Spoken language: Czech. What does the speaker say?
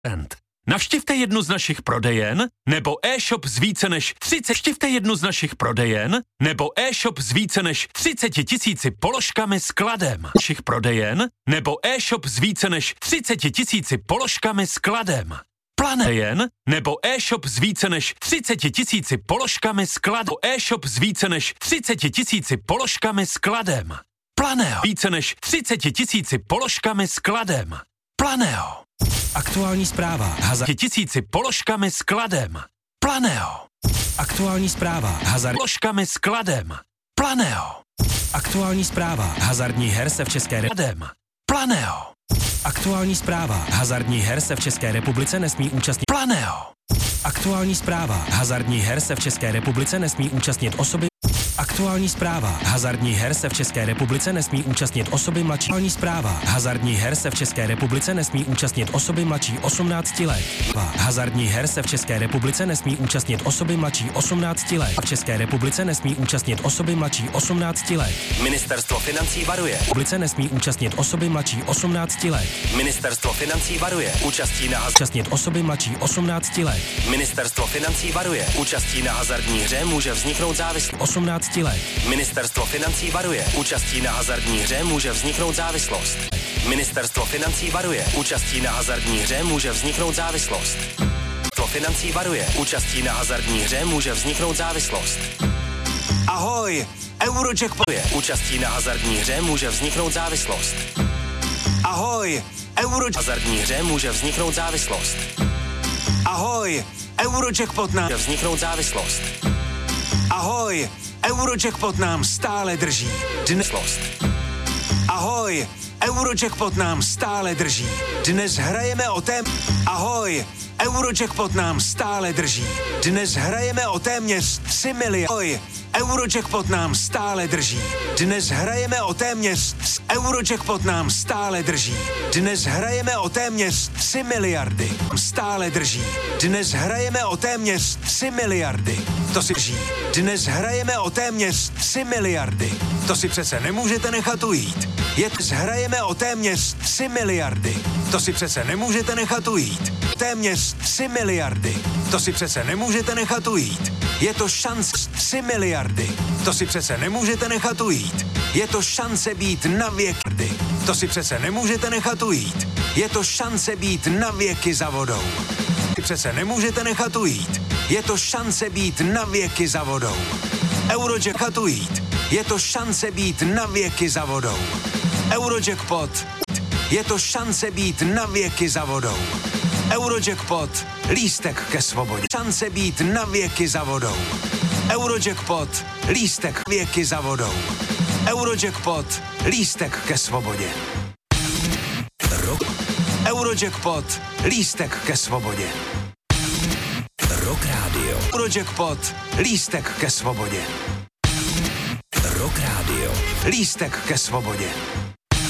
Navštivte jednu z našich prodejen nebo e-shop z více než 30. Navštivte jednu z našich prodejen nebo e-shop z více než 30 000 položkami s kladem. Našich prodejen nebo e-shop z více než 30 000 položkami s kladem. Planejen nebo e-shop z více než 30 000 položkami s kladem. E-shop z více než 30 000 položkami s kladem. Planeo. Více než 30 000 položkami s kladem. Planeo. Aktuální zpráva. Hazard. Tisíci položkami s kladem. Planeo. Aktuální zpráva. Hazard. Položkami s kladem. Planeo. Aktuální zpráva. Hazardních her se v České republice. Planeo. Aktuální zpráva. Hazardních her se v České republice nesmí účastnit. Planeo. Aktuální zpráva. Hazardních her se v České republice nesmí účastnit osoby. Aktuální zpráva. Hazardních her se v České republice nesmí účastnit osoby mladší. Aktuální zpráva. Hazardních her se v České republice nesmí účastnit osoby mladší 18 let. Hazardních her se v České republice nesmí účastnit osoby mladší 18 let. V České republice nesmí účastnit osoby mladší 18 let. Ministerstvo financí varuje. Republice nesmí účastnit osoby mladší 18 let. Ministerstvo financí varuje. Účastnit osoby mladší 18 let. Ministerstvo financí varuje. Účastí na hazardní hře může vzniknout závislost. 18 let. Ministerstvo financí varuje. Účastí na hazardní hře může vzniknout závislost. Ministerstvo financí varuje. Účastí na hazardní hře může vzniknout závislost. Ministerstvo financí varuje. Účastí na hazardní hře může vzniknout závislost. Ahoj, Eurojackpot. Účastí na hazardní hře může vzniknout závislost. Ahoj, Hazardní hře může vzniknout závislost. Ahoj, Eurojackpot nám. Může vzniknout závislost. Ahoj, Eurojackpot nám stále drží. Dnes. Ahoj, Eurojackpot nám stále drží. Dnes hrajeme o Ahoj, Eurojackpot nám stále drží. Dnes hrajeme o téměř 3 miliardy. Ahoj, Eurojackpot nám stále drží. Dnes hrajeme o téměř Eurojackpot nám stále drží. Dnes hrajeme o téměř 3 miliardy. Stále drží. Dnes hrajeme o téměř 3 miliardy. To si drží. Dnes hrajeme o téměř 3 miliardy. To si přece nemůžete nechat ujít. Dnes hrajeme o téměř 3 miliardy. To si přece nemůžete nechat ujít. Téměř 3 miliardy. To si přece nemůžete nechat ujít. Je to šance 3 miliardy. To si přece nemůžete nechat ujít. Je to šance být na věky. To si přece nemůžete nechat ujít. Je to šance být na věky za vodou. Ty přece nemůžete nechat ujít. Je to šance být na věky za vodou. Eurojackpot ujít. Je to šance být na věky za vodou. Eurojackpot. Je to šance být na věky za vodou. Eurojackpot. Lístek ke svobodě. Šance být na věky za vodou. Eurojackpot. Lístek věky za vodou. Eurojackpot. Lístek ke svobodě. Eurojackpot. Lístek ke svobodě. Rock Radio. Eurojackpot. Lístek ke svobodě. Rock Radio. Lístek ke svobodě.